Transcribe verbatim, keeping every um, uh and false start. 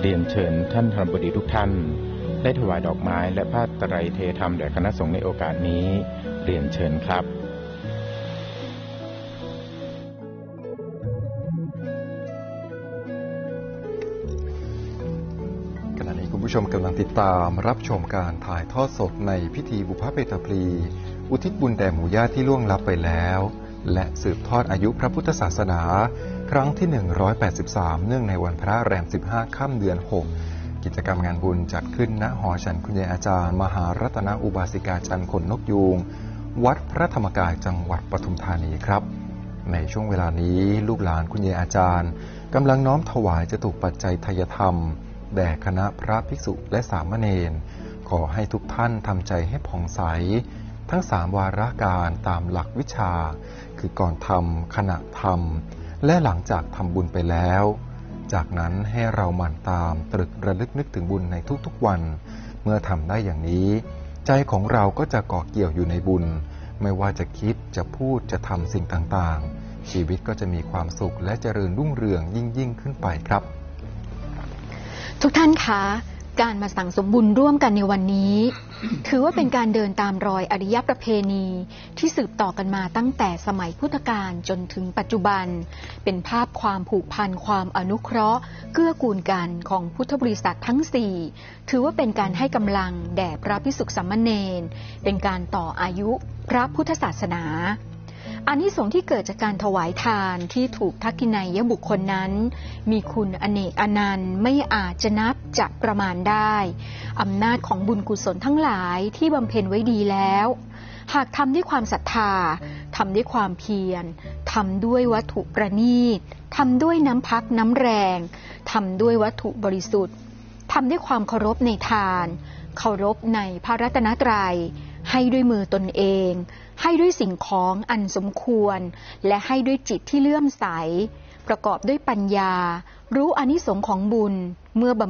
รียนเชิญท่านธรรมบดีทุกท่านได้ถวายดอกไม้และผ้าไตรเทธรรมแด่คณะสงฆ์ในโอกาสนี้เรียนเชิญครับขณะนี้คุณผู้ชมกำลังติดตามรับชมการถ่ายทอดสดในพิธีบุพเพตพลีอุทิศบุญแด่หมู่ญาติที่ล่วงลับไปแล้วและสืบทอดอายุพระพุทธศาสนาครั้งที่หนึ่งร้อยแปดสิบสามเนื่องในวันพระแรมสิบห้าค่ำเดือนหกกิจกรรมงานบุญจัดขึ้นณหอฉันคุณยายอาจารย์มหารัตนอุบาสิกาจันทร์ขนนกยูงวัดพระธรรมกายจังหวัดปทุมธานีครับในช่วงเวลานี้ลูกหลานคุณยายอาจารย์กำลังน้อมถวายจตุปัจจัยทายธรรมแด่คณะพระภิกษุและสามเณรขอให้ทุกท่านทำใจให้ผ่องใสทั้งสามวาระการตามหลักวิชาคือก่อนทำขณะทำและหลังจากทำบุญไปแล้วจากนั้นให้เราหมั่นตามตรึกระลึกนึกถึงบุญในทุกๆวันเมื่อทำได้อย่างนี้ใจของเราก็จะเกาะเกี่ยวอยู่ในบุญไม่ว่าจะคิดจะพูดจะทำสิ่งต่างๆชีวิตก็จะมีความสุขและเจริญรุ่งเรืองยิ่งยิ่งขึ้นไปครับทุกท่านคะการมาสั่งสมบุญร่วมกันในวันนี้ถือว่าเป็นการเดินตามรอยอริยประเพณีที่สืบต่อกันมาตั้งแต่สมัยพุทธกาลจนถึงปัจจุบันเป็นภาพความผูกพันความอนุเคราะห์เกื้อกูลกันของพุทธบริษัททั้งสี่ถือว่าเป็นการให้กำลังแด่พระภิกษุสามเณรเป็นการต่ออายุพระพุทธศาสนาอานิสงส์ที่เกิดจากการถวายทานที่ถูกทักษิณัยบุคคลนั้นมีคุณอเนกอนันต์ไม่อาจจะนับจะประมาณได้อำนาจของบุญกุศลทั้งหลายที่บำเพ็ญไว้ดีแล้วหากทำด้วยความศรัทธาทำด้วยความเพียรทำด้วยวัตถุประณีตทำด้วยน้ำพักน้ำแรงทำด้วยวัตถุบริสุทธิ์ทำด้วยความเคารพในทานเคารพในพระรัตนตรัยให้ด้วยมือตนเองให้ด้วยสิ่งของอันสมควรและให้ด้วยจิตที่เลื่อมใสประกอบด้วยปัญญารู้อานิสงส์ของบุญเมื่อบำ